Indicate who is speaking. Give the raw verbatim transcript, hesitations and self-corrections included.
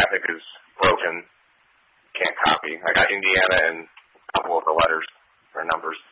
Speaker 1: graphic is broken. Can't copy. I got Indiana and a couple of the letters or numbers.